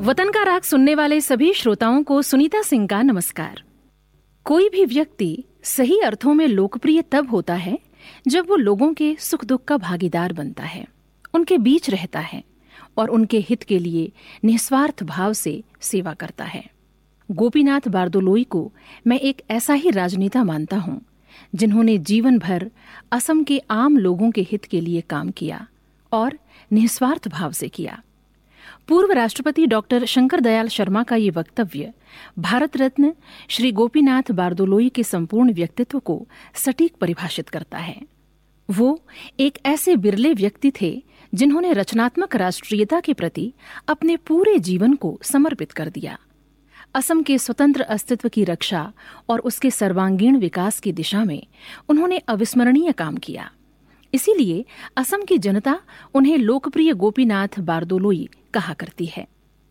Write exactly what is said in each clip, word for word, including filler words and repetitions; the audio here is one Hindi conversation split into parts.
वतन का राग सुनने वाले सभी श्रोताओं को सुनीता सिंह का नमस्कार। कोई भी व्यक्ति सही अर्थों में लोकप्रिय तब होता है जब वो लोगों के सुख दुख का भागीदार बनता है, उनके बीच रहता है और उनके हित के लिए निस्वार्थ भाव से सेवा करता है। गोपीनाथ बारदोलोई को मैं एक ऐसा ही राजनेता मानता हूँ जिन्होंने जीवन भर असम के आम लोगों के हित के लिए काम किया और निस्वार्थ भाव से किया। पूर्व राष्ट्रपति डॉक्टर शंकर दयाल शर्मा का ये वक्तव्य भारत रत्न श्री गोपीनाथ बारदोलोई के संपूर्ण व्यक्तित्व को सटीक परिभाषित करता है। वो एक ऐसे बिरले व्यक्ति थे जिन्होंने रचनात्मक राष्ट्रीयता के प्रति अपने पूरे जीवन को समर्पित कर दिया। असम के स्वतंत्र अस्तित्व की रक्षा और उसके सर्वांगीण विकास की दिशा में उन्होंने अविस्मरणीय काम किया। इसीलिए असम की जनता उन्हें लोकप्रिय गोपीनाथ बारदोलोई कहा करती है।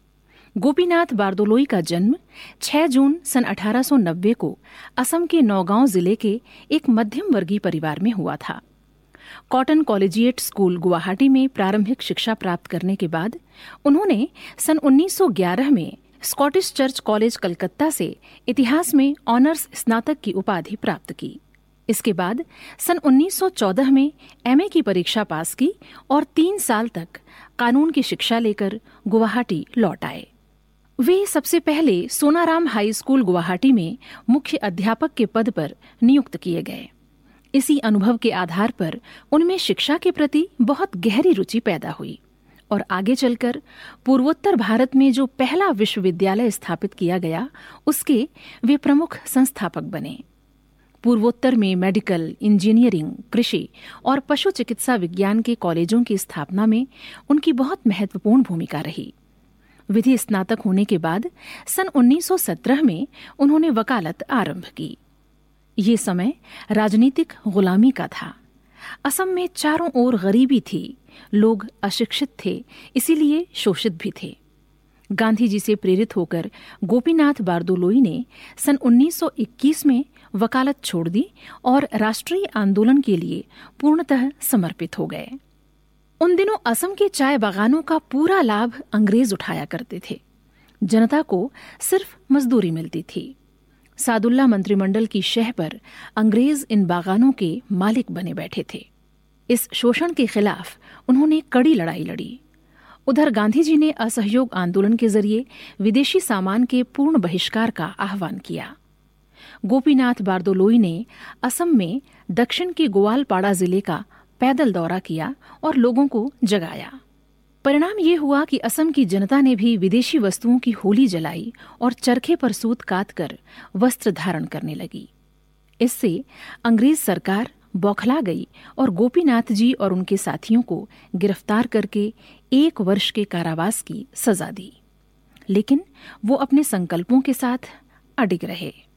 गोपीनाथ बारदोलोई का जन्म छह जून सन अठारह सौ नब्बे को असम के नौगांव जिले के एक मध्यम वर्गीय परिवार में हुआ था। कॉटन कॉलेजिएट स्कूल गुवाहाटी में प्रारंभिक शिक्षा प्राप्त करने के बाद उन्होंने सन उन्नीस सौ ग्यारह में स्कॉटिश चर्च कॉलेज कलकत्ता से इतिहास में ऑनर्स स्नातक की उपाधि प्राप्त की। इसके बाद सन उन्नीस सौ चौदह में एमए की परीक्षा पास की और तीन साल तक कानून की शिक्षा लेकर गुवाहाटी लौट आए। वे सबसे पहले सोनाराम हाई स्कूल गुवाहाटी में मुख्य अध्यापक के पद पर नियुक्त किए गए। इसी अनुभव के आधार पर उनमें शिक्षा के प्रति बहुत गहरी रुचि पैदा हुई और आगे चलकर पूर्वोत्तर भारत में जो पहला विश्वविद्यालय स्थापित किया गया उसके वे प्रमुख संस्थापक बने। पूर्वोत्तर में मेडिकल, इंजीनियरिंग, कृषि और पशु चिकित्सा विज्ञान के कॉलेजों की स्थापना में उनकी बहुत महत्वपूर्ण भूमिका रही। विधि स्नातक होने के बाद सन उन्नीस सौ सत्रह में उन्होंने वकालत आरंभ की। ये समय राजनीतिक गुलामी का था। असम में चारों ओर गरीबी थी, लोग अशिक्षित थे, इसीलिए शोषित भी थे। गांधी जी से प्रेरित होकर गोपीनाथ बारदोलोई ने सन उन्नीस सौ इक्कीस में वकालत छोड़ दी और राष्ट्रीय आंदोलन के लिए पूर्णतः समर्पित हो गए। उन दिनों असम के चाय बागानों का पूरा लाभ अंग्रेज उठाया करते थे। जनता को सिर्फ मजदूरी मिलती थी। सादुल्ला मंत्रिमंडल की शह पर अंग्रेज इन बागानों के मालिक बने बैठे थे। इस शोषण के खिलाफ उन्होंने कड़ी लड़ाई लड़ी। उधर गांधी जी ने असहयोग आंदोलन के जरिए विदेशी सामान के पूर्ण बहिष्कार का आह्वान किया। गोपीनाथ बारदोलोई ने असम में दक्षिण के ग्वालपाड़ा जिले का पैदल दौरा किया और लोगों को जगाया। परिणाम ये हुआ कि असम की जनता ने भी विदेशी वस्तुओं की होली जलाई और चरखे पर सूत काटकर वस्त्र धारण करने लगी। इससे अंग्रेज सरकार बौखला गई और गोपीनाथ जी और उनके साथियों को गिरफ्तार करके एक वर्ष के कारावास की सजा दी। लेकिन वो अपने संकल्पों के साथ अडिग रहे।